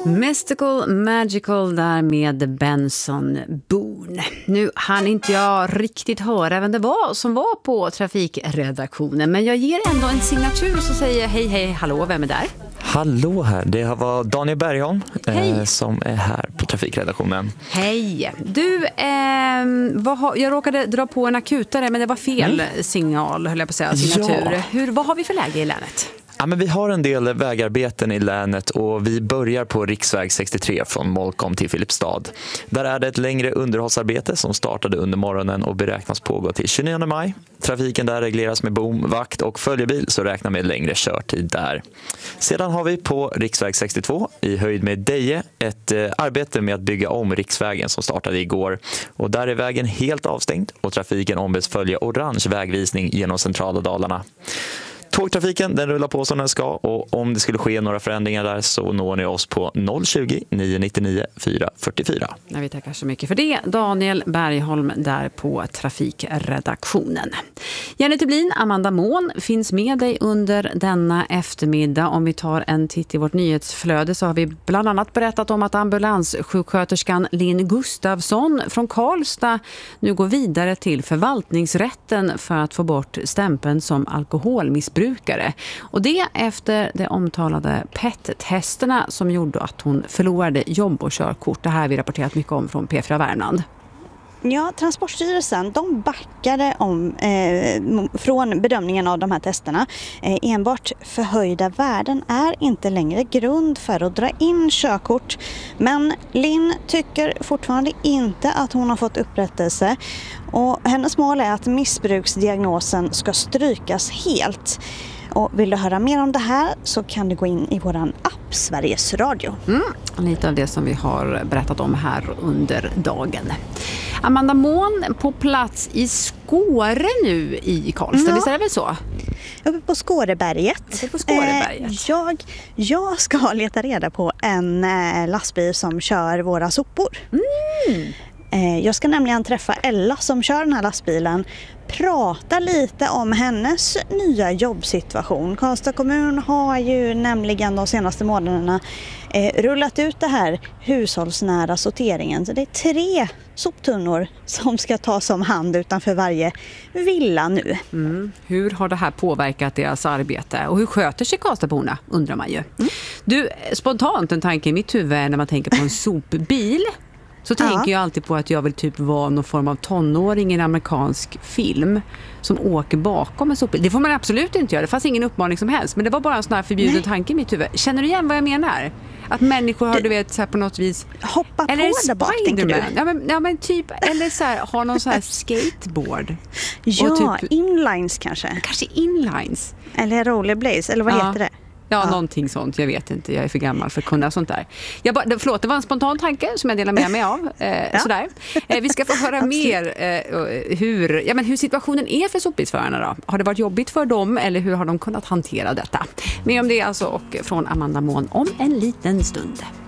Mystical Magical där med Benson Boone. Nu hann inte jag riktigt höra vem det var som var på trafikredaktionen, men jag ger ändå en signatur och så säger hej, hallå, vem är där? Hallå här, det var Daniel Bergholm som är här på trafikredaktionen. Hej! Du, jag råkade dra på en akutare, men det var fel signal, höll jag på att säga, signatur. Ja. Vad har vi för läge i länet? Ja, men vi har en del vägarbeten i länet och vi börjar på riksväg 63 från Molkom till Filipstad. Där är det ett längre underhållsarbete som startade under morgonen och beräknas pågå till 29 maj. Trafiken där regleras med bom, vakt och följebil, så räkna med längre körtid där. Sedan har vi på riksväg 62 i höjd med Deje ett arbete med att bygga om riksvägen som startade igår. Och där är vägen helt avstängd och trafiken ombeds följa orange vägvisning genom centrala Dalarna. Tågtrafiken den rullar på som den ska, och om det skulle ske några förändringar där så når ni oss på 020 999 444. Ja, vi tackar så mycket för det. Daniel Bergholm där på trafikredaktionen. Jenny Tublin, Amanda Mån finns med dig under denna eftermiddag. Om vi tar en titt i vårt nyhetsflöde så har vi bland annat berättat om att ambulanssjuksköterskan Linn Gustafsson från Karlstad nu går vidare till förvaltningsrätten för att få bort stämpeln som alkoholmissbrukare. Och det efter det omtalade PET-testerna som gjorde att hon förlorade jobb och körkort. Det här har vi rapporterat mycket om från P4 Värmland. Ja, Transportstyrelsen de backade från bedömningen av de här testerna. Enbart förhöjda värden är inte längre grund för att dra in körkort. Men Linn tycker fortfarande inte att hon har fått upprättelse. Och hennes mål är att missbruksdiagnosen ska strykas helt. Och vill du höra mer om det här så kan du gå in i våran app Sveriges Radio. Lite av det som vi har berättat om här under dagen. Amanda Mån på plats i Skåre nu i Karlstad, visst är det väl så? Uppe på Skåreberget. Jag ska leta reda på en lastbil som kör våra sopor. Jag ska nämligen träffa Ella som kör den här lastbilen, prata lite om hennes nya jobbsituation. Karlstad kommun har ju nämligen de senaste månaderna rullat ut det här hushållsnära sorteringen. Så det är 3 soptunnor som ska tas om hand utanför varje villa nu. Hur har det här påverkat deras arbete? Och hur sköter sig Karlstadborna, undrar man ju. Du, spontant en tanke i mitt huvud när man tänker på en sopbil. Så tänker jag alltid på att jag vill typ vara någon form av tonåring i en amerikansk film som åker bakom en sopbil. Det får man absolut inte göra. Det fanns ingen uppmaning som helst. Men det var bara en sån här förbjuden tanke i mitt huvud. Känner du igen vad jag menar? Att människor har, du vet, så här på något vis... Hoppa på där bak, tänker du? Ja, men typ, eller så här, har någon så här skateboard. Ja, typ, inlines kanske. Kanske inlines. Eller rollerblades, eller vad heter det? Ja, någonting sånt. Jag vet inte. Jag är för gammal för att kunna sånt där. Förlåt, det var en spontan tanke som jag delar med mig av. Sådär. Vi ska få höra mer hur situationen är för sopbilsförarna då. Har det varit jobbigt för dem eller hur har de kunnat hantera detta? Mer om det alltså och från Amanda Mån om en liten stund.